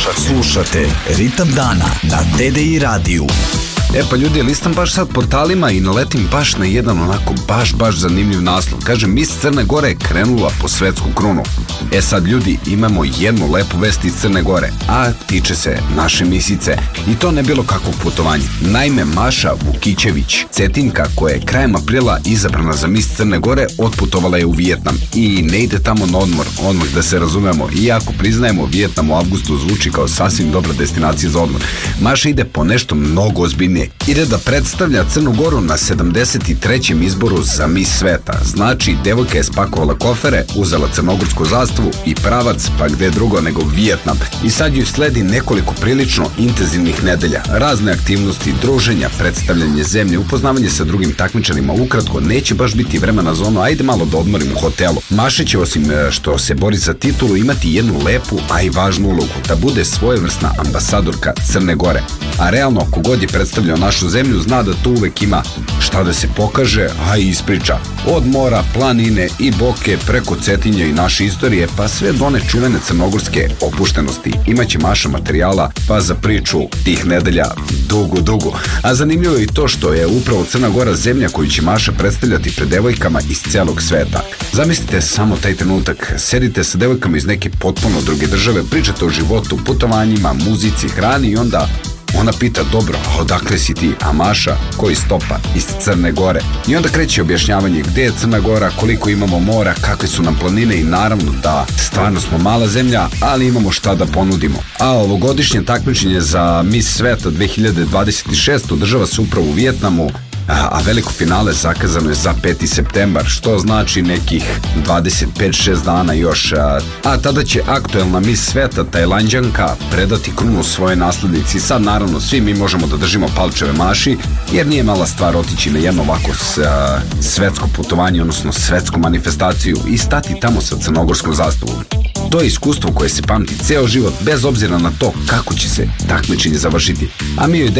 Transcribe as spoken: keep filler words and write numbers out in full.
Slušate Ritam dana na D D I radiju. E pa ljudi, listam baš sad portalima i naletim baš na jedan onako baš baš zanimljiv naslov. Kaže, Miss Crne Gore je krenula po svetsku krunu. E sad ljudi, imamo jednu lepu vest iz Crne Gore, a tiče se naše misice. I to ne bilo kakvog putovanja. Naime, Maša Vukićević, Cetinka, koja je krajem aprila izabrana za Miss Crne Gore, otputovala je u Vijetnam. I ne ide tamo na odmor, odmah da se razumemo. Iako priznajemo, Vijetnam u avgustu zvuči kao sasvim dobra destinacija za odmor. Maša ide po nešto mnogo ozbiljnije. Ide da predstavlja Crnu Goru na sedamdeset trećem izboru za Miss Sveta. Znači, devojka je spakovala kofere, uzela crnogorsku zastavu i pravac, pa gde drugo nego Vijetnam. I sad joj sledi nekoliko prilično intenzivnih nedelja. Razne aktivnosti, druženja, predstavljanje zemlje, upoznavanje sa drugim takmičarima. Ukratko, neće baš biti vremena za ono, ajde malo da odmorim u hotelu. Maša će, osim što se bori za titulu, imati jednu lepu, a i važnu ulogu, da bude svojevrsna ambasadorka Crne Gore. A realno, kogod je predstavljao našu zemlju, zna da tu uvek ima šta da se pokaže, a i ispriča. Od mora, planine i boke, preko Cetinja i naše istorije, pa sve do one čuvene crnogorske opuštenosti. Imaće Maša materijala, pa za priču tih nedelja dugo, dugo. A zanimljivo je i to što je upravo Crna Gora zemlja koju će Maša predstavljati pred devojkama iz celog sveta. Zamislite samo taj trenutak, sedite sa devojkama iz neke potpuno druge države, pričate o životu, putovanjima, muzici, hrani i onda ona pita, dobro, a odakle si ti? A Maša, koji stopa? Iz Crne Gore. I onda kreće objašnjavanje gde je Crna Gora, koliko imamo mora, kakve su nam planine i naravno da stvarno smo mala zemlja, ali imamo šta da ponudimo. A ovogodišnje takmičenje za Miss Sveta dve hiljade dvadeset šeste održava se upravo u Vijetnamu, a veliko finale zakazano je za peti septembar, što znači nekih dvadeset pet šest dana još. A tada će aktuelna Miss Sveta, Tajlanđanka, predati krunu svoje naslednici. Sad naravno svi mi možemo da držimo palčeve Maši, jer nije mala stvar otići na jedno ovako svetsko putovanje, odnosno svetsku manifestaciju i stati tamo sa crnogorskom zastavom. To je iskustvo koje se pamti ceo život, bez obzira na to kako će se takmičenje završiti. A mi joj